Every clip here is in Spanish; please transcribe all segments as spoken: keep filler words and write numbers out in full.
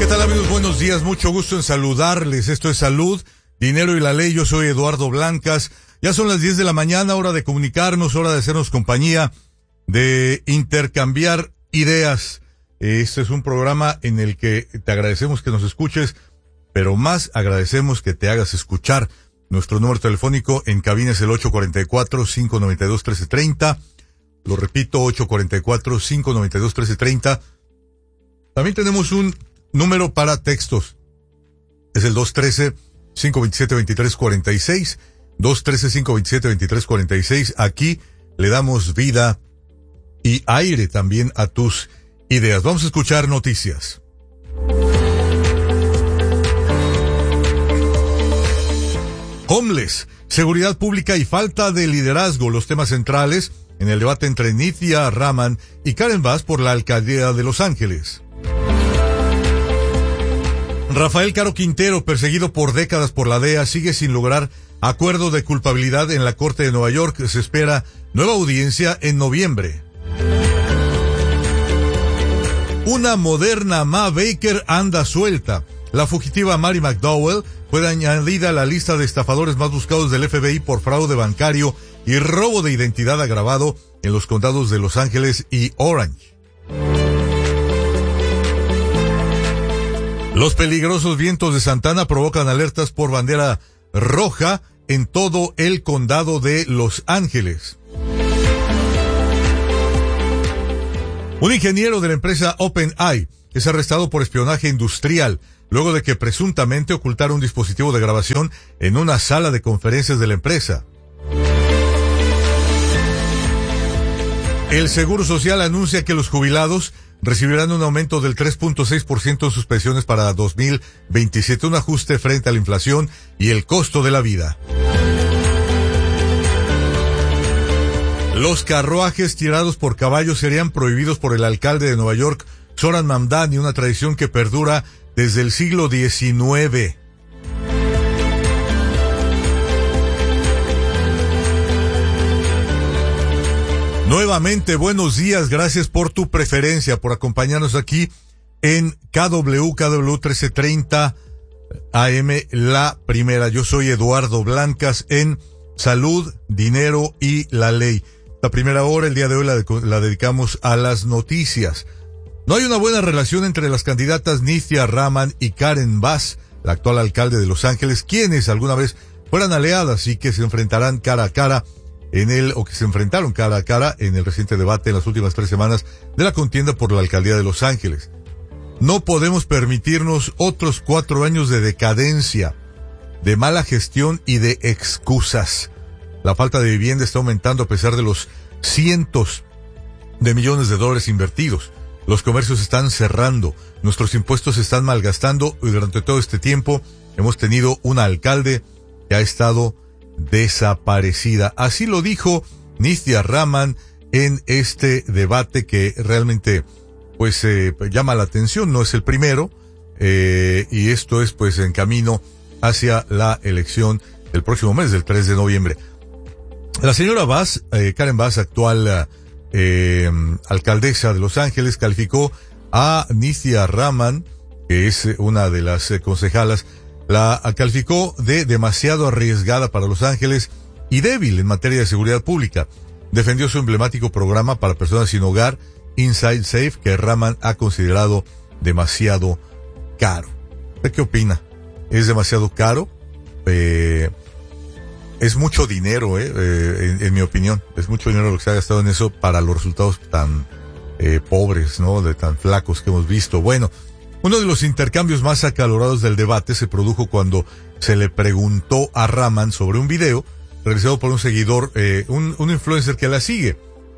tal, amigos? Buenos días, mucho gusto en saludarles. Esto es Salud, Dinero y la Ley. Yo soy Eduardo Blancas. Ya son las diez de la mañana, hora de comunicarnos, hora de hacernos compañía, de intercambiar ideas. Este es un programa en el que te agradecemos que nos escuches, pero más agradecemos que te hagas escuchar. Nuestro número telefónico en cabina es el ocho cuatro cuatro, cinco nueve dos, uno tres tres cero. Lo repito, ocho cuatro cuatro, cinco nueve dos, uno tres tres cero. También tenemos un número para textos. Es el dos uno tres, cinco dos siete, dos tres cuatro seis. dos uno tres, cinco dos siete, dos tres cuatro seis. Aquí le damos vida y aire también a tus ideas. Vamos a escuchar noticias. Homeless, seguridad pública y falta de liderazgo, los temas centrales en el debate entre Nithya Raman y Karen Bass por la alcaldía de Los Ángeles. Rafael Caro Quintero, perseguido por décadas por la D E A, sigue sin lograr acuerdo de culpabilidad en la Corte de Nueva York. Se espera nueva audiencia en noviembre. Una moderna Ma Baker anda suelta. La fugitiva Mary McDowell fue añadida a la lista de estafadores más buscados del F B I por fraude bancario y robo de identidad agravado en los condados de Los Ángeles y Orange. Los peligrosos vientos de Santana provocan alertas por bandera roja en todo el condado de Los Ángeles. Un ingeniero de la empresa OpenAI es arrestado por espionaje industrial luego de que presuntamente ocultara un dispositivo de grabación en una sala de conferencias de la empresa. El Seguro Social anuncia que los jubilados recibirán un aumento del tres punto seis por ciento en sus pensiones para dos mil veintisiete, un ajuste frente a la inflación y el costo de la vida. Los carruajes tirados por caballos serían prohibidos por el alcalde de Nueva York, Zoran Mamdani, una tradición que perdura desde el siglo diecinueve. Nuevamente, buenos días, gracias por tu preferencia, por acompañarnos aquí en K W, K W trece treinta A M, la primera. Yo soy Eduardo Blancas en Salud, Dinero y la Ley. La primera hora, el día de hoy, la, de, la dedicamos a las noticias. No hay una buena relación entre las candidatas Nithya Raman y Karen Bass, la actual alcalde de Los Ángeles, quienes alguna vez fueran aliadas y que se enfrentarán cara a cara en el, o que se enfrentaron cara a cara en el reciente debate en las últimas tres semanas de la contienda por la alcaldía de Los Ángeles. No podemos permitirnos otros cuatro años de decadencia, de mala gestión y de excusas. La falta de vivienda está aumentando a pesar de los cientos de millones de dólares invertidos. Los comercios están cerrando, nuestros impuestos se están malgastando y durante todo este tiempo hemos tenido una alcalde que ha estado desaparecida. Así lo dijo Nithya Raman en este debate que realmente pues eh, llama la atención, no es el primero, eh, y esto es pues en camino hacia la elección del próximo mes, del tres de noviembre. La señora Bass, eh, Karen Bass, actual eh, alcaldesa de Los Ángeles, calificó a Nithya Raman, que es una de las eh, concejalas, la calificó de demasiado arriesgada para Los Ángeles y débil en materia de seguridad pública. Defendió su emblemático programa para personas sin hogar, Inside Safe, que Raman ha considerado demasiado caro. ¿Qué opina? ¿Es demasiado caro? Eh, es mucho dinero, eh, eh, en, en mi opinión. Es mucho dinero lo que se ha gastado en eso para los resultados tan eh, pobres, ¿no? De tan flacos que hemos visto. Bueno, uno de los intercambios más acalorados del debate se produjo cuando se le preguntó a Raman sobre un video realizado por un seguidor, eh, un, un influencer que la sigue,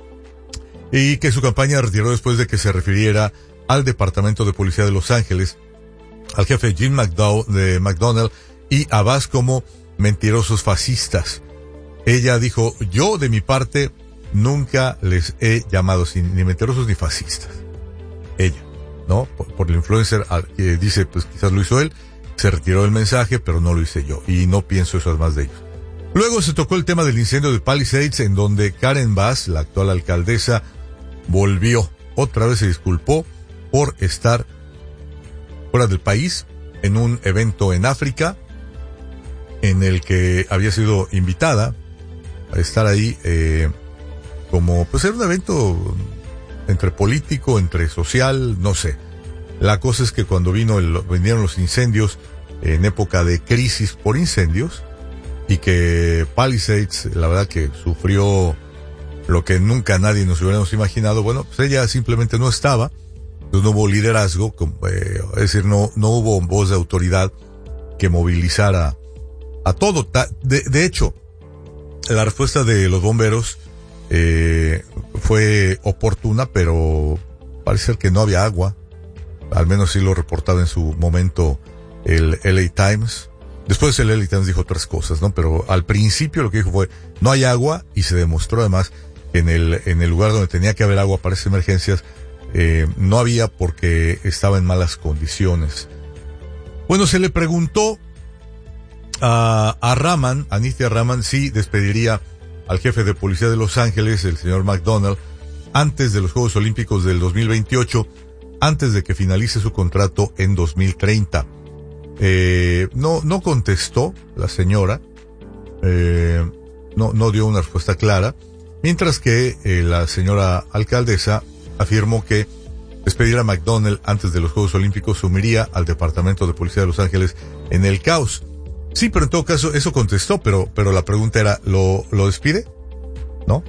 y que su campaña retiró después de que se refiriera al Departamento de Policía de Los Ángeles, al jefe Jim McDowell, de McDonald y a Bass como mentirosos fascistas. Ella dijo: yo de mi parte nunca les he llamado ni mentirosos ni fascistas. Ella, ¿no? Por, por el influencer, eh, dice, pues quizás lo hizo él, se retiró el mensaje, pero no lo hice yo, y no pienso eso más de ellos. Luego se tocó el tema del incendio de Palisades, en donde Karen Bass, la actual alcaldesa, volvió, otra vez se disculpó por estar, fuera del país en un evento en África en el que había sido invitada a estar ahí eh, como, pues era un evento entre político, entre social, no sé. La cosa es que cuando vino el, vinieron los incendios en época de crisis por incendios y que Palisades, la verdad que sufrió lo que nunca nadie nos hubiéramos imaginado, bueno, pues ella simplemente no estaba, entonces no hubo liderazgo, eh, es decir, no, no hubo voz de autoridad que movilizara a todo. De, de hecho, la respuesta de los bomberos eh, fue oportuna, pero parece ser que no había agua. Al menos sí lo reportaba en su momento el L A Times. Después el L A Times dijo otras cosas, ¿no? Pero al principio lo que dijo fue, no hay agua, y se demostró además que en el, en el lugar donde tenía que haber agua para esas emergencias, eh, no había porque estaba en malas condiciones. Bueno, se le preguntó a, a Raman, a Nithya Raman, si despediría al jefe de policía de Los Ángeles, el señor McDonnell, antes de los Juegos Olímpicos del dos mil veintiocho, antes de que finalice su contrato en dos mil treinta. Eh, no, no contestó la señora, eh, no, no dio una respuesta clara, mientras que eh, la señora alcaldesa afirmó que despedir a McDonnell antes de los Juegos Olímpicos sumiría al Departamento de Policía de Los Ángeles en el caos. Sí, pero en todo caso eso contestó, pero, pero la pregunta era, ¿lo, lo despide? ¿No?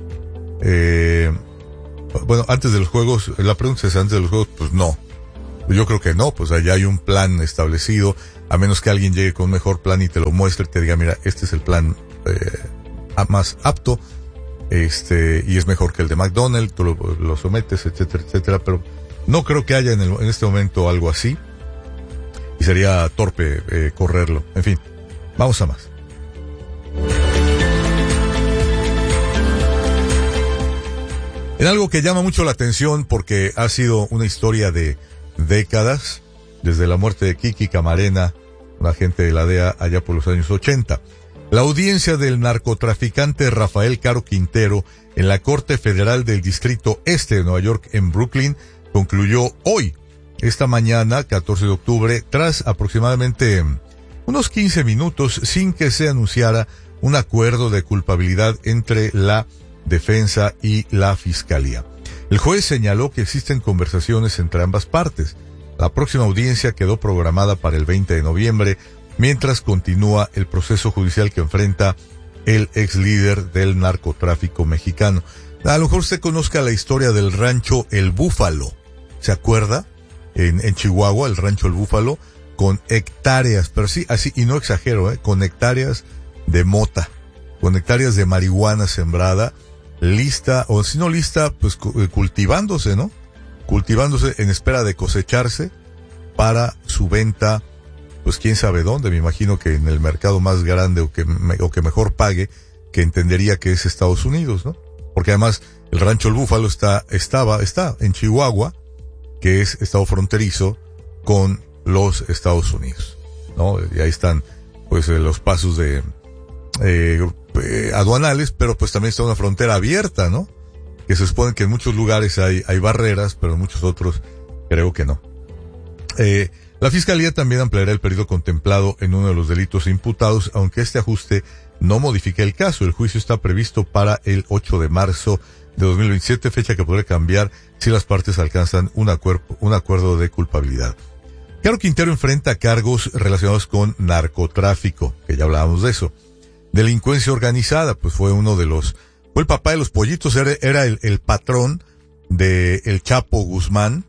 Eh, bueno, antes de los Juegos, la pregunta es, ¿antes de los Juegos? Pues no. Yo creo que no, pues allá hay un plan establecido, a menos que alguien llegue con un mejor plan y te lo muestre y te diga, mira, este es el plan eh, más apto, este, y es mejor que el de McDonnell, tú lo, lo sometes, etcétera, etcétera, pero no creo que haya en, el, en este momento algo así, y sería torpe eh, correrlo. En fin, vamos a más. En algo que llama mucho la atención porque ha sido una historia de décadas, desde la muerte de Kiki Camarena, un agente de la D E A allá por los años ochenta. La audiencia del narcotraficante Rafael Caro Quintero en la Corte Federal del Distrito Este de Nueva York en Brooklyn concluyó hoy, esta mañana, catorce de octubre, tras aproximadamente unos quince minutos sin que se anunciara un acuerdo de culpabilidad entre la defensa y la fiscalía. El juez señaló que existen conversaciones entre ambas partes. La próxima audiencia quedó programada para el veinte de noviembre, mientras continúa el proceso judicial que enfrenta el ex líder del narcotráfico mexicano. A lo mejor usted conozca la historia del rancho El Búfalo. ¿Se acuerda? En, en Chihuahua, el rancho El Búfalo, con hectáreas, pero sí, así, y no exagero, ¿eh? Con hectáreas de mota, con hectáreas de marihuana sembrada, lista, o si no lista, pues cultivándose, ¿no? Cultivándose en espera de cosecharse para su venta, pues quién sabe dónde, me imagino que en el mercado más grande o que, me, o que mejor pague, que entendería que es Estados Unidos, ¿no? Porque además el rancho El Búfalo está, estaba, está en Chihuahua, que es estado fronterizo con los Estados Unidos, ¿no? Y ahí están, pues, los pasos de, eh, eh, aduanales, pero pues también está una frontera abierta, ¿no? Que se supone que en muchos lugares hay, hay barreras, pero en muchos otros creo que no. Eh, la Fiscalía también ampliará el periodo contemplado en uno de los delitos imputados, aunque este ajuste no modifique el caso. El juicio está previsto para el ocho de marzo de dos mil veintisiete, fecha que podría cambiar si las partes alcanzan un acuerdo, un acuerdo de culpabilidad. Caro Quintero enfrenta cargos relacionados con narcotráfico, que ya hablábamos de eso. Delincuencia organizada, pues fue uno de los, fue el papá de los pollitos, era, era el, el patrón de el Chapo Guzmán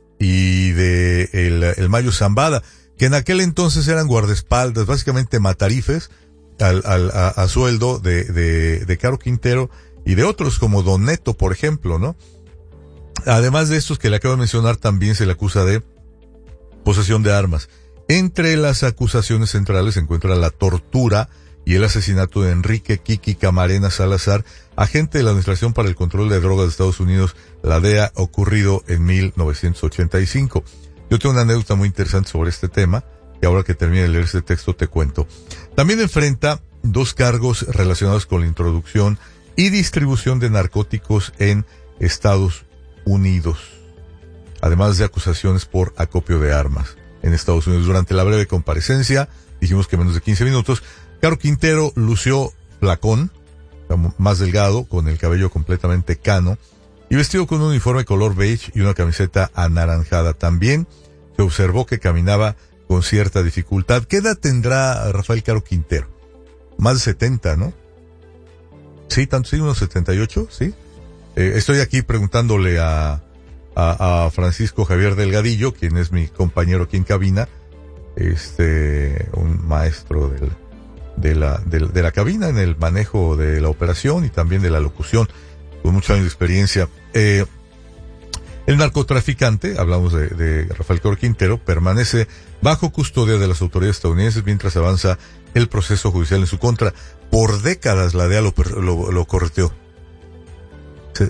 y de el, el Mayo Zambada, que en aquel entonces eran guardaespaldas, básicamente matarifes al, al, a, a sueldo de, de, de Caro Quintero y de otros como Don Neto, por ejemplo, ¿no? Además de estos que le acabo de mencionar, también se le acusa de posesión de armas. Entre las acusaciones centrales se encuentra la tortura y el asesinato de Enrique Kiki Camarena Salazar, agente de la Administración para el Control de Drogas de Estados Unidos, la D E A, ocurrido en mil novecientos ochenta y cinco. Yo tengo una anécdota muy interesante sobre este tema, y ahora que termine de leer este texto te cuento. También enfrenta dos cargos relacionados con la introducción y distribución de narcóticos en Estados Unidos, además de acusaciones por acopio de armas. en Estados Unidos. Durante la breve comparecencia, dijimos que menos de quince minutos, Caro Quintero lució flacón, más delgado, con el cabello completamente cano, y vestido con un uniforme color beige y una camiseta anaranjada. También se observó que caminaba con cierta dificultad. ¿Qué edad tendrá Rafael Caro Quintero? Más de setenta, ¿no? Sí, tanto, sí, unos setenta y ocho, sí. Eh, estoy aquí preguntándole a, a, a Francisco Javier Delgadillo, quien es mi compañero aquí en cabina, este, un maestro del, de la, de, de la cabina en el manejo de la operación y también de la locución, con muchos años de experiencia. Eh, el narcotraficante, hablamos de, de Rafael Caro Quintero, permanece bajo custodia de las autoridades estadounidenses mientras avanza el proceso judicial en su contra. Por décadas la D E A lo, lo, lo correteó. Sí.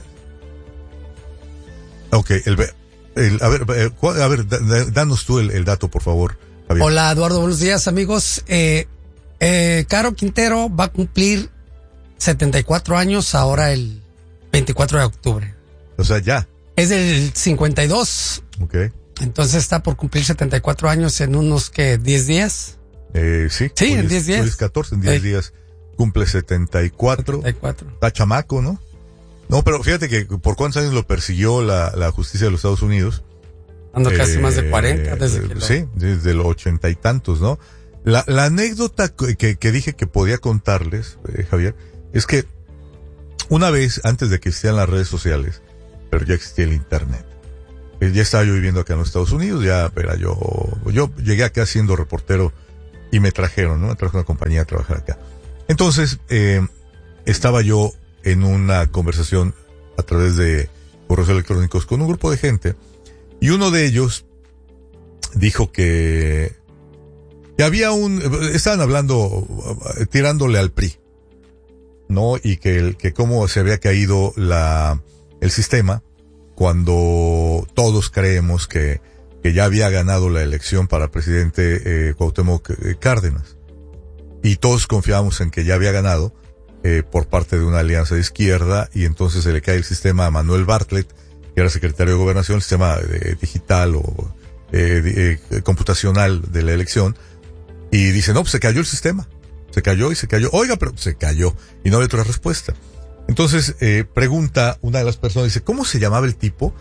Ok, el, el, a ver, a ver, danos tú el, el dato, por favor, Javier. Hola, Eduardo, buenos días, amigos. Eh, eh, Caro Quintero va a cumplir setenta y cuatro años ahora el veinticuatro de octubre. O sea, ya. Es del cincuenta y dos. Ok. Entonces está por cumplir setenta y cuatro años en unos, ¿qué? ¿diez días? Eh, sí. Sí, en diez días. Hoy es catorce, en diez sí. días. Cumple setenta y cuatro. setenta y cuatro. Está chamaco, ¿no? No, pero fíjate que por cuántos años lo persiguió la, la justicia de los Estados Unidos. Ando casi eh, más de cuarenta desde que lo... Sí, desde los ochenta y tantos, ¿no? La, la anécdota que, que dije que podía contarles, eh, Javier, es que una vez, antes de que existieran las redes sociales, pero ya existía el internet. Eh, ya estaba yo viviendo acá en los Estados Unidos, ya era yo, yo llegué acá siendo reportero y me trajeron, ¿no? Me trajo una compañía a trabajar acá. Entonces, eh, estaba yo en una conversación a través de correos electrónicos con un grupo de gente, y uno de ellos dijo que, que había un, estaban hablando, tirándole al P R I, ¿no? Y que, que cómo se había caído la, el sistema cuando todos creemos que, que ya había ganado la elección para presidente eh, Cuauhtémoc eh, Cárdenas. Y todos confiábamos en que ya había ganado eh, por parte de una alianza de izquierda, y entonces se le cae el sistema a Manuel Bartlett, que era secretario de Gobernación, el sistema eh, digital o eh, eh, computacional de la elección, y dice, no, pues se cayó el sistema. Se cayó y se cayó. Oiga, pero se cayó. Y no hay otra respuesta. Entonces, eh, pregunta una de las personas, dice, ¿cómo se llamaba el tipo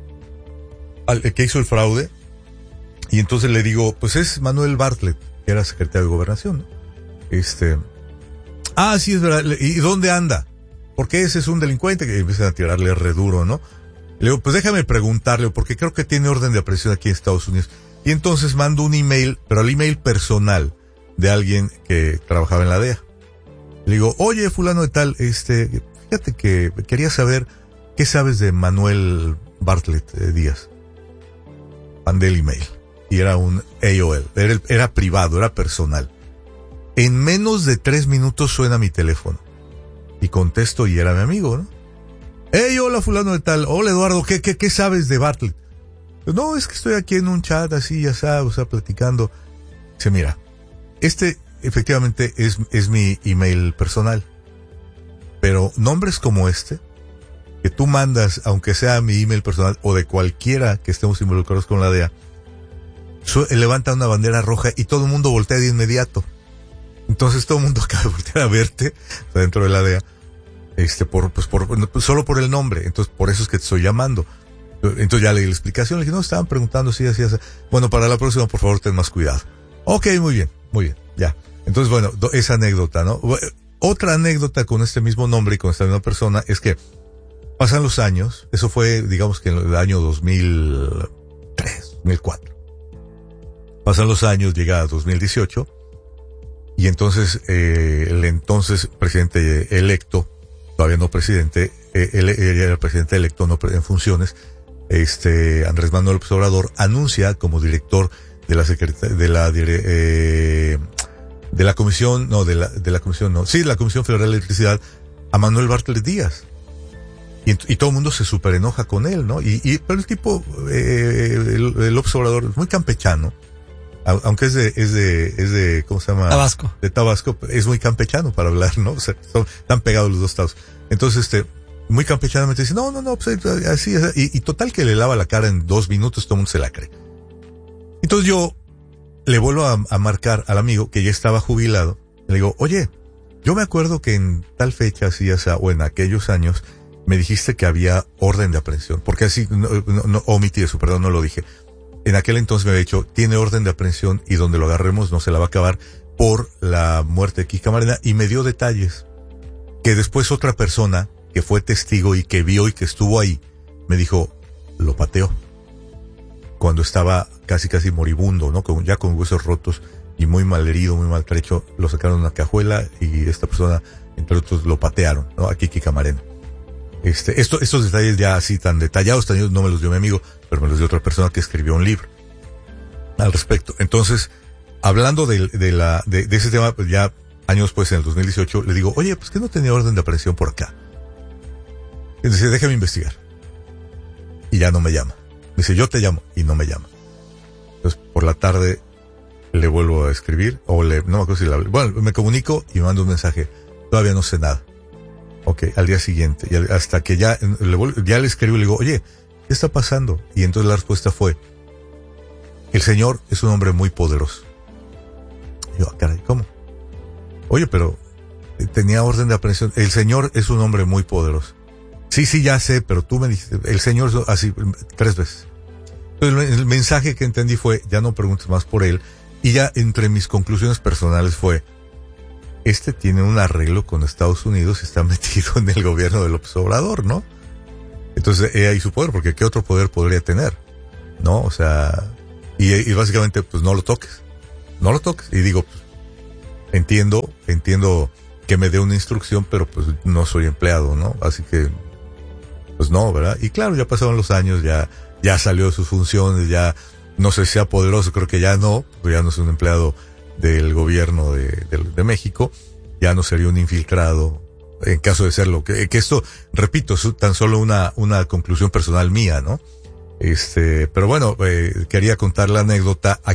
al que hizo el fraude? Y entonces le digo, pues es Manuel Bartlett, que era secretario de Gobernación, ¿no? Este, ah, sí, es verdad. ¿Y dónde anda? Porque ese es un delincuente, que empiezan a tirarle re duro, ¿no? Le digo, pues déjame preguntarle, porque creo que tiene orden de aprehensión aquí en Estados Unidos. Y entonces mando un email, pero al email personal de alguien que trabajaba en la D E A. Le digo, oye, fulano de tal, este, fíjate que quería saber qué sabes de Manuel Bartlett eh, Díaz. Mandé el email. Y era un A O L. Era, era privado, era personal. En menos de tres minutos suena mi teléfono. Y contesto, y era mi amigo, ¿no? Hey, hola, fulano de tal. Hola, Eduardo, ¿qué, qué, qué sabes de Bartlett? No, es que estoy aquí en un chat así, ya sabes, o sea, platicando. Dice, mira, este efectivamente es, es mi email personal. Pero nombres como este, que tú mandas, aunque sea mi email personal o de cualquiera que estemos involucrados con la D E A, su, levanta una bandera roja y todo el mundo voltea de inmediato. Entonces todo el mundo acaba de voltear a verte, o sea, dentro de la D E A, este, por, pues por, pues solo por el nombre. Entonces por eso es que te estoy llamando. Entonces ya le di la explicación, le dije, no, estaban preguntando si así, así. Bueno, para la próxima, por favor, ten más cuidado. Ok, muy bien, muy bien, ya. Entonces, bueno, esa anécdota, ¿no? Otra anécdota con este mismo nombre y con esta misma persona es que pasan los años, eso fue, digamos que en el año dos mil tres, dos mil cuatro. Pasan los años, llega a dos mil dieciocho, y entonces eh, el entonces presidente electo, todavía no presidente, eh, él, él era el presidente electo no en funciones, este Andrés Manuel López Obrador, anuncia como director de la secretaria, de la eh, de la comisión, no, de la, de la comisión, no, sí, de la Comisión Federal de Electricidad, a Manuel Bartlett Díaz. Y, y todo el mundo se super enoja con él, ¿no? Y, y pero el tipo, eh, el, el López Obrador es muy campechano, aunque es de, es de, es de, ¿cómo se llama? Tabasco. De Tabasco, es muy campechano para hablar, ¿no? O sea, son tan pegados los dos estados. Entonces, este, muy campechanamente dice, no, no, no, pues así, así, y, y total que le lava la cara en dos minutos, todo el mundo se la cree. Entonces yo le vuelvo a, a marcar al amigo que ya estaba jubilado. Le digo, oye, yo me acuerdo que en tal fecha, así, o, sea, o en aquellos años, me dijiste que había orden de aprehensión. Porque así, no, no, no omití eso, perdón, no lo dije. En aquel entonces me había dicho, tiene orden de aprehensión y donde lo agarremos no se la va a acabar por la muerte de Kiki Camarena. Y me dio detalles que después otra persona que fue testigo y que vio y que estuvo ahí, me dijo, lo pateó. Cuando estaba casi casi moribundo, ¿no? Con, ya con huesos rotos y muy mal herido, muy maltrecho, lo sacaron de una cajuela y esta persona, entre otros, lo patearon, ¿no? A Kiki Camarena. Este, esto, estos detalles ya así tan detallados, tan, no me los dio mi amigo, pero me los dio otra persona que escribió un libro al respecto. Entonces, hablando de, de la, de, de ese tema, pues ya años después, en el dos mil dieciocho, le digo, oye, pues que no tenía orden de aprehensión por acá. Y dice, déjame investigar. Y ya no me llama. Dice, yo te llamo, y no me llama. Entonces, por la tarde, le vuelvo a escribir, o le, no me acuerdo si le hablé. Bueno, me comunico y me mando un mensaje. Todavía no sé nada. Ok, al día siguiente, y hasta que ya le, vuelvo, ya le escribo y le digo, oye, ¿qué está pasando? Y entonces la respuesta fue, el Señor es un hombre muy poderoso. Y yo, ah, caray, ¿cómo? Oye, pero tenía orden de aprehensión. El Señor es un hombre muy poderoso. Sí, sí, ya sé, pero tú me dijiste, el Señor, así, tres veces. Entonces el mensaje que entendí fue, ya no preguntes más por él, y ya entre mis conclusiones personales fue, este tiene un arreglo con Estados Unidos y está metido en el gobierno de López Obrador, ¿no? Entonces, he ahí su poder, porque ¿qué otro poder podría tener? ¿No? O sea, y, y básicamente, pues no lo toques, no lo toques. Y digo, pues, entiendo, entiendo que me dé una instrucción, pero pues no soy empleado, ¿no? Así que, pues no, ¿verdad? Y claro, ya pasaron los años, ya, ya salió de sus funciones, ya, no sé si sea poderoso, creo que ya no, porque ya no es un empleado del gobierno de, de, de México, ya no sería un infiltrado, en caso de serlo, que, que esto, repito, es tan solo una, una conclusión personal mía, ¿no? Este, pero bueno, eh, quería contar la anécdota aquí.